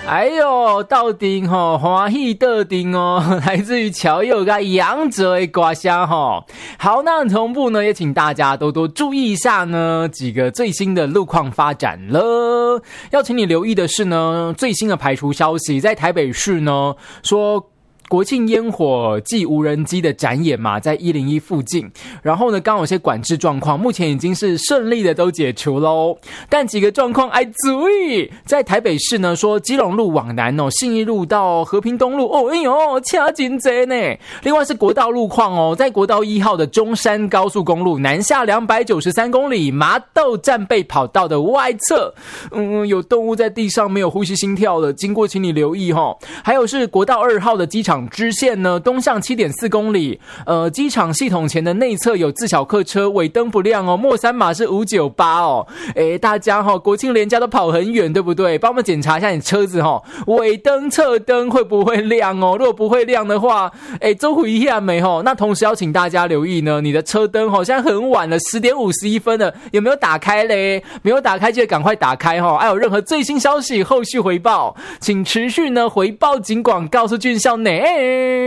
哎呦，到底欢喜到底哦，来自于乔佑跟杨哲的歌声好，那同步呢，也请大家多多注意一下呢几个最新的路况发展了。要请你留意的是呢，最新的排除消息，在台北市呢说。国庆烟火暨无人机的展演嘛，在101附近，然后呢，刚有些管制状况，目前已经是顺利的都解除咯。但几个状况注意，在台北市呢，说基隆路往南信义路到和平东路哎呦，车很多呢。另外是国道路况在国道1号的中山高速公路南下293公里麻豆战备跑道的外侧，有动物在地上没有呼吸心跳了，经过请你留意还有是国道2号的机场支线呢，东向 7.4 公里，机场系统前的内侧有自小客车，尾灯不亮末3码是598大家国庆连假都跑很远，对不对？帮我们检查一下你车子尾灯、侧灯会不会亮如果不会亮的话，周回一下没那同时要请大家留意呢，你的车灯现在很晚了，10点51分了，有没有打开嘞？没有打开记得赶快打开还有任何最新消息后续回报，请持续呢回报警广告诉俊孝内。